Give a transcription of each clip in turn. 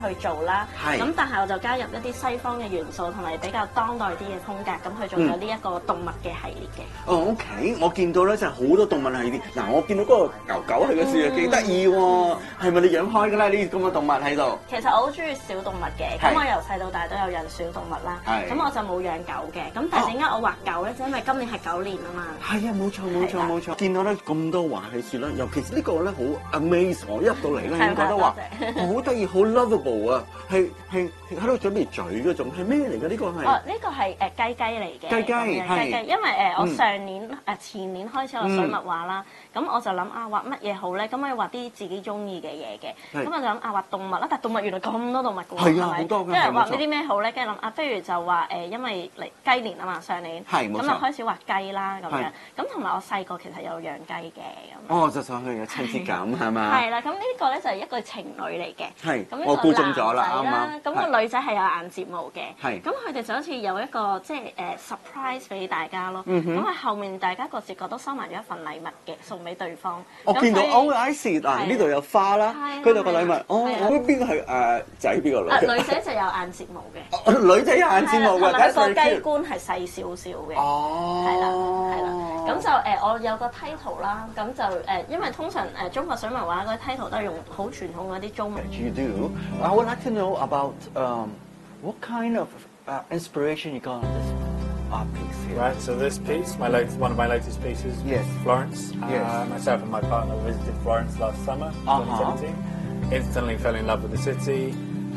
去做啦。咁但係我就加入一啲西方嘅元素同埋比較當代啲嘅風格，咁去做咗呢一個動物嘅系列嘅。 哦 ，OK， 我見到咧就係好多動物系列。嗱，我見到嗰個牛狗喺嗰處幾得意喎，係咪你養開㗎啦？呢啲咁嘅動物喺度。 其實我好中意小動物嘅，咁我由細到大都有養小動物啦。咁我就冇養狗嘅，咁但係點解我畫狗咧？就因為今年係狗年啊嘛。係啊，冇錯。見到咧咁多華氣樹啦，尤其是呢個咧好 amaze 我一入到嚟咧已經覺得話好得意，好 lovable 啊，係喺度準備嘴嗰種係咩嚟㗎？呢個係呢個係雞嚟嘅。雞，因為我上年前年開始我水墨畫啦，咁我就諗畫乜嘢好咧？咁我要畫啲自己中意嘅嘢嘅，咁我就諗畫動物啦，但係動物原來咁多動物㗎喎，係咪？好多㗎。跟住畫呢啲咩好咧？跟住諗不如就畫因為嚟雞年啊嘛，上年咁就開始畫雞啦咁樣，咁同埋我細個其實有養雞嘅咁。哦，就想佢有親切感係嘛？係啦，咁呢個咧就係一對情侶嚟嘅。係，我估中咗啦，啱啱。咁個女仔係有眼睫毛嘅，咁佢哋就好似有一個即係surprise 俾大家咯。咁喺後面大家各自各都收埋咗一份禮物嘅，送俾對方。我見到 I see 嗱，呢度有花啦，佢度個禮物。哦，邊個係仔邊個女？女仔就有眼睫毛嘅。女仔有眼睫毛嘅，佢個雞冠係細少少嘅。哦，係啦。咁就我有個 title 啦，咁就因為通常中國水墨畫嗰啲 title 都係用好傳統嗰啲中文。You do. I would like to know about what kind of inspiration you got on this art piece here. Right. So this piece, one of my latest pieces, yes, Florence. Yes. Myself and my partner visited Florence last summer, 2017. Instantly fell in love with the city,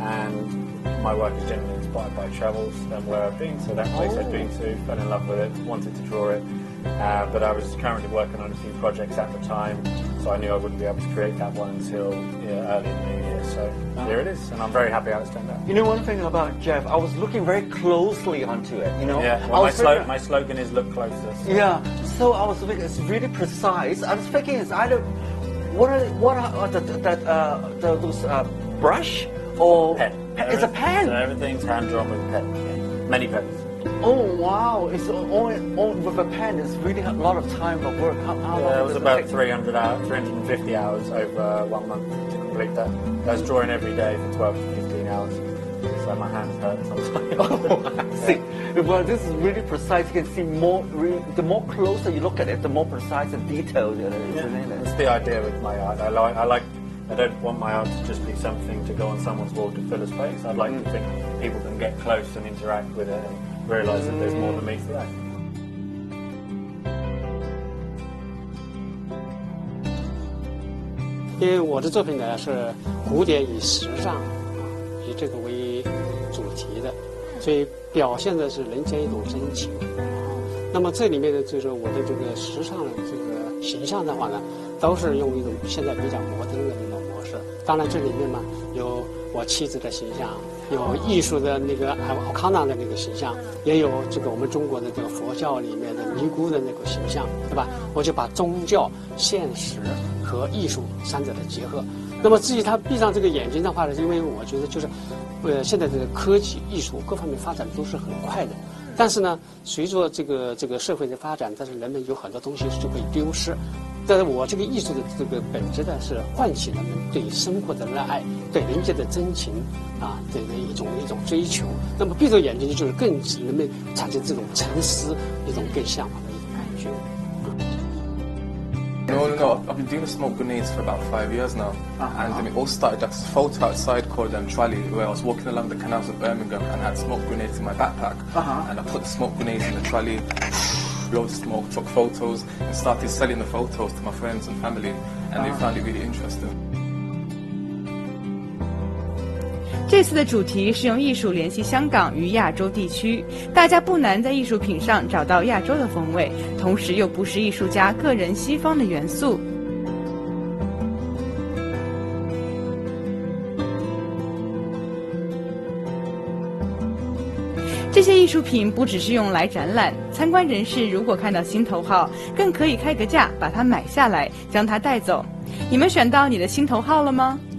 and my work is generally inspired by travels and where I've been. So that place I've been to, fell in love with it, wanted to draw it. But I was currently working on a few projects at the time, so I knew I wouldn't be able to create that one until early in the new year. So here it is, and I'm very happy how it's turned out. You know one thing about Jeff, I was looking very closely onto it. You know, yeah. Well, my slogan is "Look closer." So. Yeah. So I was thinking it's really precise. I was thinking it's either what are those brush or pen. It's a pen. So everything's hand drawn with pen. Yeah. Many pens. Oh wow! It's all with a pen. It's really a lot of time of work. How long? It was about 350 hours over 1 month to complete that. I was drawing every day for 12 to 15 hours, so my hands hurt sometimes. Oh, I see. Well, this is really precise. You can see more. The more closer you look at it, the more precise and detailed it is. Yeah. It's the idea with my art. I don't want my art to just be something to go on someone's wall to fill a space. I'd like to think people can get close and interact with it and realize that there's more than meets the eye. 因为我的作品呢是古典与时尚以这个为主题的，所以表现的是人间一种真情。那么这里面的就是我的这个时尚的这个形象的话呢，都是用一种现在比较摩登的那种模式。当然这里面嘛有我妻子的形象，有艺术的那个奥康纳的那个形象，也有这个我们中国的这个佛教里面的尼姑的那个形象，对吧？我就把宗教、现实和艺术三者的结合。那么至于他闭上这个眼睛的话呢，因为我觉得就是，现在这个科技、艺术各方面发展都是很快的。但是呢，随着这个社会的发展，但是人们有很多东西就会丢失。但是我这个艺术的这个本质呢，是唤起人们对生活的热爱，对人间的真情啊的一种追求。那么闭着眼睛，就是更使人们产生这种沉思，一种更向往的一种感觉。 No. I've been doing the smoke grenades for about 5 years now. And it all started at this photo outside called Trolley, where I was walking along the canals of Birmingham and I had smoke grenades in my backpack. And I put the smoke grenades in the trolley, blowed the smoke, took photos, and started selling the photos to my friends and family. And they found it really interesting. 这次的主题是用艺术联系香港与亚洲地区，大家不难在艺术品上找到亚洲的风味，同时又不失艺术家个人西方的元素。这些艺术品不只是用来展览，参观人士如果看到心头好，更可以开个价把它买下来，将它带走。你们选到你的心头好了吗？